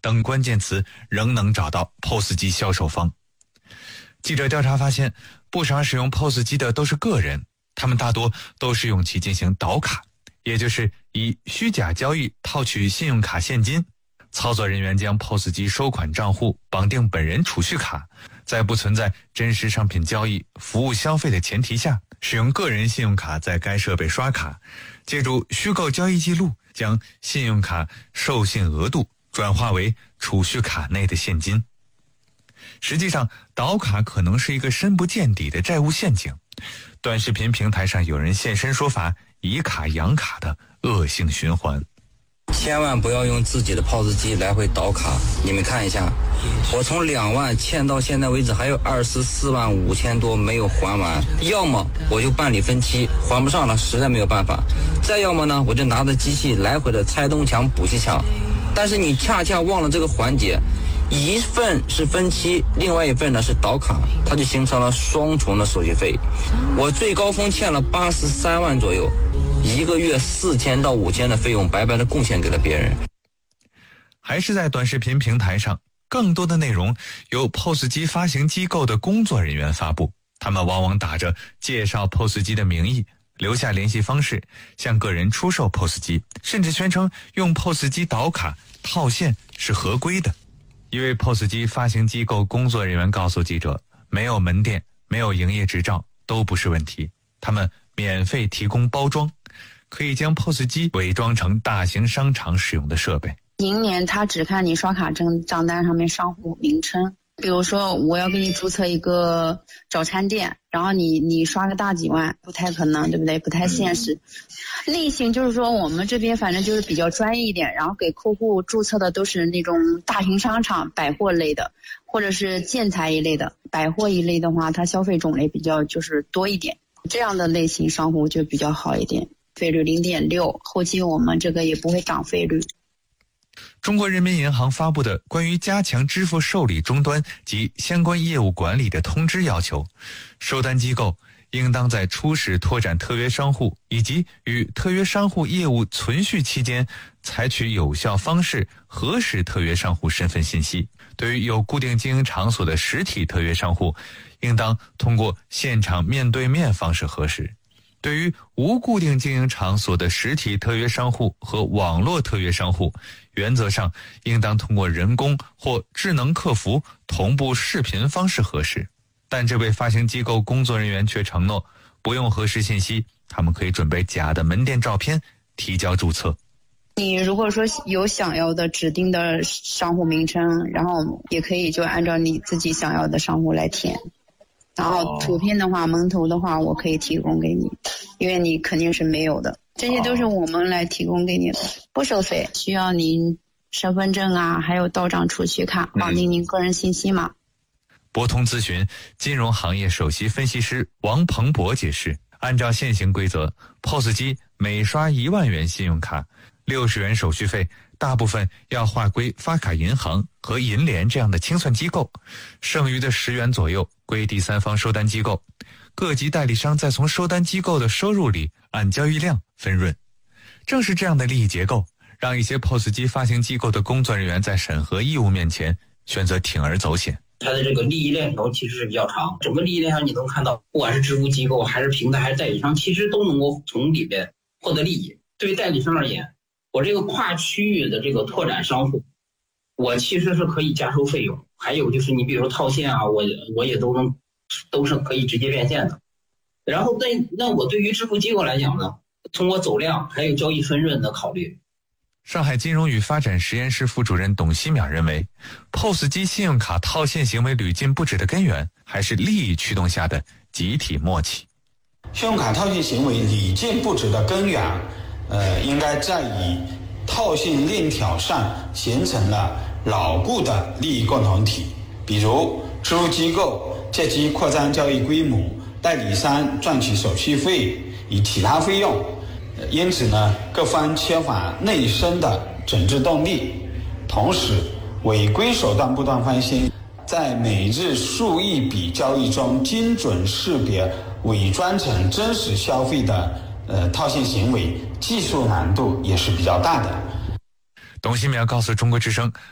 等关键词仍能找到 POS 机销售方。记者调查发现，不少使用 POS 机的都是个人，他们大多都是用其进行倒卡，也就是以虚假交易套取信用卡现金。操作人员将 POS 机收款账户绑定本人储蓄卡，在不存在真实商品交易、服务消费的前提下，使用个人信用卡在该设备刷卡，借助虚构交易记录，将信用卡授信额度转化为储蓄卡内的现金。实际上，倒卡可能是一个深不见底的债务陷阱。短视频平台上有人现身说法，以卡养卡的恶性循环。 千万不要用自己的 POS 机来回倒卡。你们看一下，我从2万欠到现在为止还有24万5千多没有还完，要么我就办理分期，还不上了实在没有办法，再要么呢我就拿着机器来回的拆东墙补西墙。但是你恰恰忘了这个环节，一份是分期，另外一份呢是倒卡，它就形成了双重的手续费。我最高峰欠了83万左右，一个月4000到5000的费用白白的贡献给了别人。 还是在短视频平台上，更多的内容由 POS 机发行机构的工作人员发布，他们往往打着介绍 POS 机的名义，留下联系方式，向个人出售 POS 机，甚至宣称用 POS 机倒卡套现是合规的。一位 POS 机发行机构工作人员告诉记者，没有门店，没有营业执照都不是问题，他们免费提供包装，可以将 POS 机伪装成大型商场使用的设备。 今年他只看你刷卡证账单上面商户名称，比如说我要给你注册一个早餐店，然后你刷个大几万，不太可能，对不对？不太现实。类型就是说我们这边反正就是比较专业一点，然后给客户注册的都是那种大型商场百货类的，或者是建材一类的。百货一类的话，它消费种类比较就是多一点，这样的类型商户就比较好一点，费率0.6%，后期我们这个也不会涨费率。 中国人民银行发布的关于加强支付受理终端及相关业务管理的通知要求，收单机构应当在初始拓展特约商户以及与特约商户业务存续期间，采取有效方式核实特约商户身份信息。对于有固定经营场所的实体特约商户，应当通过现场面对面方式核实。对于无固定经营场所的实体特约商户和网络特约商户，原则上应当通过人工或智能客服同步视频方式核实。但这位发行机构工作人员却承诺，不用核实信息，他们可以准备假的门店照片提交注册。 你如果说有想要的指定的商户名称，然后也可以就按照你自己想要的商户来填。然后图片的话，蒙头的话我可以提供给你，因为你肯定是没有的，这些都是我们来提供给你的，不收费，需要您身份证啊，还有到账储蓄卡，绑定您个人信息码。 博通咨询金融行业首席分析师王鹏博解释，按照现行规则， POS 机每刷1万元信用卡，60元手续费大部分要划归发卡银行和银联这样的清算机构，剩余的10元左右归第三方收单机构，各级代理商再从收单机构的收入里按交易量分润。正是这样的利益结构，让一些 POS 机发行机构的工作人员在审核义务面前选择铤而走险。 它的这个利益链条其实是比较长，整个利益链上你能看到，不管是支付机构还是平台还是代理商，其实都能够从里边获得利益。对于代理商而言，我这个跨区域的这个拓展商户，我其实是可以加收费用，还有就是你比如说套现啊，我也都是可以直接变现的。然后那我对于支付机构来讲呢，通过走量还有交易分润的考虑。 上海金融与发展实验室副主任董希淼认为， POS 机信用卡套现行为屡禁不止的根源，还是利益驱动下的集体默契。 信用卡套现行为屡禁不止的根源，应该在于套现链条上形成了牢固的利益共同体，比如支付机构借机扩张交易规模，代理商赚取手续费与其他费用。因此呢，各方缺乏内生的整治动力，同时违规手段不断翻新，在每日数亿笔交易中精准识别伪装成真实消费的套现行为，技术难度也是比较大的。 董希淼告诉中国之声，